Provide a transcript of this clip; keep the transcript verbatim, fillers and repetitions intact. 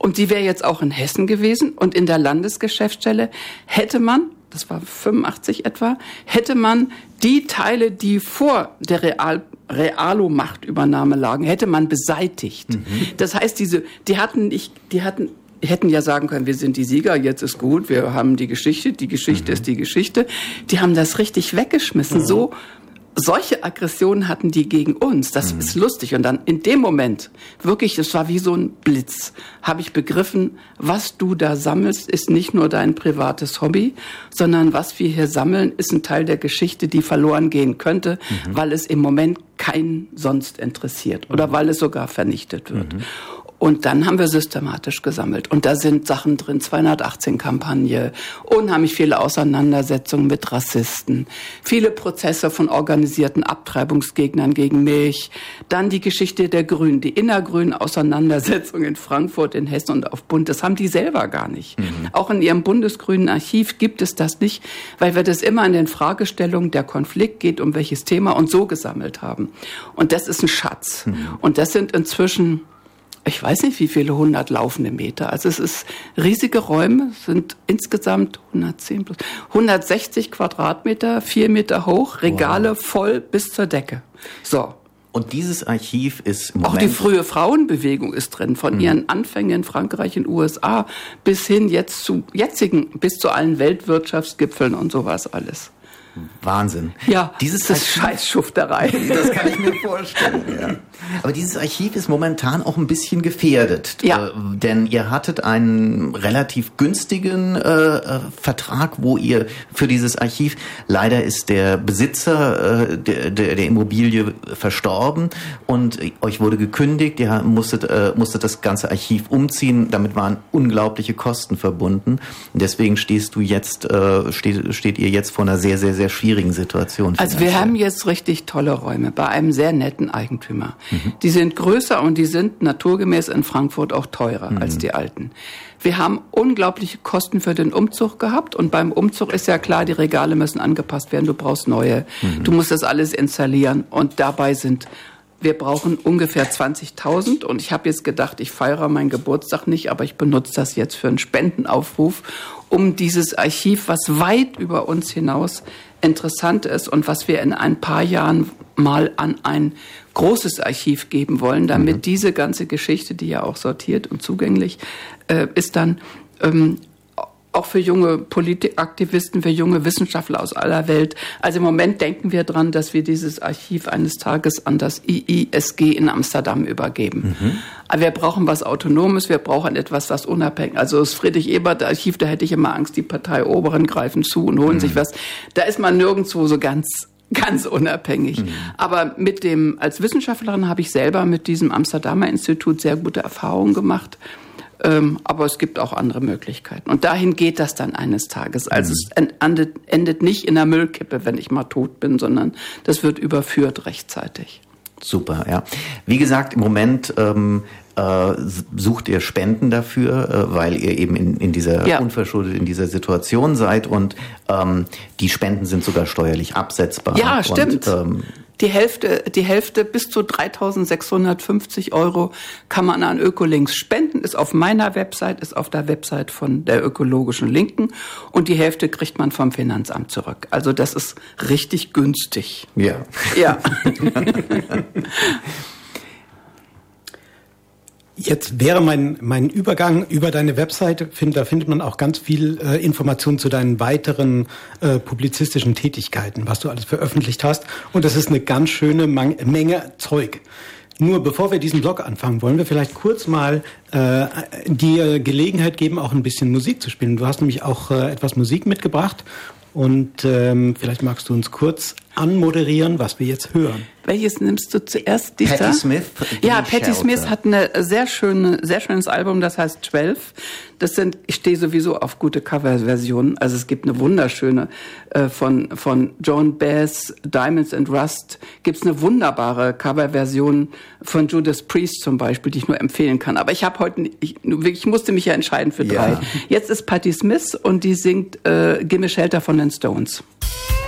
Und die wäre jetzt auch in Hessen gewesen. Und in der Landesgeschäftsstelle hätte man, das war fünfundachtzig etwa, hätte man die Teile, die vor der Real, Realo-Machtübernahme lagen, hätte man beseitigt. Mhm. Das heißt, diese, die hatten nicht, die hatten, hätten ja sagen können, wir sind die Sieger, jetzt ist gut, wir haben die Geschichte, die Geschichte mhm. ist die Geschichte. Die haben das richtig weggeschmissen, mhm. so. Solche Aggressionen hatten die gegen uns. Das mhm. ist lustig. Und dann in dem Moment, wirklich, es war wie so ein Blitz, habe ich begriffen, was du da sammelst, ist nicht nur dein privates Hobby, sondern was wir hier sammeln, ist ein Teil der Geschichte, die verloren gehen könnte, mhm. weil es im Moment keinen sonst interessiert oder mhm. weil es sogar vernichtet wird. Mhm. Und dann haben wir systematisch gesammelt. Und da sind Sachen drin, zweihundertachtzehn Kampagne, unheimlich viele Auseinandersetzungen mit Rassisten, viele Prozesse von organisierten Abtreibungsgegnern gegen mich, dann die Geschichte der Grünen, die innergrünen Auseinandersetzungen in Frankfurt, in Hessen und auf Bund. Das haben die selber gar nicht. Mhm. Auch in ihrem bundesgrünen Archiv gibt es das nicht, weil wir das immer in den Fragestellungen, der Konflikt geht um welches Thema und so gesammelt haben. Und das ist ein Schatz. Mhm. Und das sind inzwischen, ich weiß nicht, wie viele hundert laufende Meter. Also es ist riesige Räume, sind insgesamt hundertzehn plus, hundertsechzig Quadratmeter, vier Meter hoch, Regale wow. voll bis zur Decke. So. Und dieses Archiv ist im Moment... Auch die frühe Frauenbewegung ist drin, von mhm. ihren Anfängen in Frankreich, in den U S A, bis hin jetzt zu jetzigen, bis zu allen Weltwirtschaftsgipfeln und sowas alles. Wahnsinn. Ja, dieses das ist Scheißschufterei. Das kann ich mir vorstellen. Ja. Aber dieses Archiv ist momentan auch ein bisschen gefährdet. Ja. Äh, denn ihr hattet einen relativ günstigen äh, Vertrag, wo ihr für dieses Archiv, leider ist der Besitzer äh, der, der, der Immobilie verstorben und euch wurde gekündigt, ihr musstet, äh, musstet das ganze Archiv umziehen, damit waren unglaubliche Kosten verbunden. Und deswegen stehst du jetzt, äh, steht, steht ihr jetzt vor einer sehr, sehr, sehr schwierigen Situation. Also wir haben jetzt richtig tolle Räume bei einem sehr netten Eigentümer. Mhm. Die sind größer und die sind naturgemäß in Frankfurt auch teurer mhm. als die alten. Wir haben unglaubliche Kosten für den Umzug gehabt und beim Umzug ist ja klar, die Regale müssen angepasst werden, du brauchst neue, mhm. du musst das alles installieren und dabei sind wir brauchen ungefähr zwanzigtausend und ich habe jetzt gedacht, ich feiere meinen Geburtstag nicht, aber ich benutze das jetzt für einen Spendenaufruf, um dieses Archiv, was weit über uns hinaus interessant ist und was wir in ein paar Jahren mal an ein großes Archiv geben wollen, damit mhm. diese ganze Geschichte, die ja auch sortiert und zugänglich äh, ist, dann ähm, auch für junge Politikaktivisten, für junge Wissenschaftler aus aller Welt. Also im Moment denken wir dran, dass wir dieses Archiv eines Tages an das I I S G in Amsterdam übergeben. Mhm. Aber wir brauchen was Autonomes, wir brauchen etwas, was unabhängig. Also das Friedrich-Ebert-Archiv, da hätte ich immer Angst, die Parteioberen greifen zu und holen mhm. sich was. Da ist man nirgendwo so ganz ganz unabhängig. Mhm. Aber mit dem, als Wissenschaftlerin habe ich selber mit diesem Amsterdamer Institut sehr gute Erfahrungen gemacht. Ähm, aber es gibt auch andere Möglichkeiten. Und dahin geht das dann eines Tages. Also mhm. es endet, endet nicht in der Müllkippe, wenn ich mal tot bin, sondern das wird überführt rechtzeitig. Super, ja. Wie gesagt, im Moment ähm, äh, sucht ihr Spenden dafür, äh, weil ihr eben in, in dieser ja. unverschuldet in dieser Situation seid und ähm, die Spenden sind sogar steuerlich absetzbar. Ja, und, stimmt. Ähm, Die Hälfte, die Hälfte bis zu dreitausendsechshundertfünfzig Euro kann man an Ökolinks spenden, ist auf meiner Website, ist auf der Website von der ökologischen Linken und die Hälfte kriegt man vom Finanzamt zurück. Also das ist richtig günstig. Ja. Ja. Jetzt wäre mein mein Übergang über deine Webseite, find, da findet man auch ganz viel äh, Informationen zu deinen weiteren äh, publizistischen Tätigkeiten, was du alles veröffentlicht hast. Und das ist eine ganz schöne Mang- Menge Zeug. Nur bevor wir diesen Blog anfangen, wollen wir vielleicht kurz mal äh, dir Gelegenheit geben, auch ein bisschen Musik zu spielen. Du hast nämlich auch äh, etwas Musik mitgebracht. Und ähm, vielleicht magst du uns kurz anmoderieren, was wir jetzt hören. Welches nimmst du zuerst, Dieter? Patti Smith. Ja, Patti Shelter. Smith hat eine sehr schöne, sehr schönes Album, das heißt zwölf. Das sind, ich stehe sowieso auf gute Coverversionen. Also es gibt eine wunderschöne äh, von von Joan Baez, Diamonds and Rust. Gibt's eine wunderbare Coverversion von Judas Priest zum Beispiel, die ich nur empfehlen kann. Aber ich habe heute, ich, ich musste mich ja entscheiden für drei. Ja. Jetzt ist Patti Smith und die singt äh, Gimme Shelter von den Stones.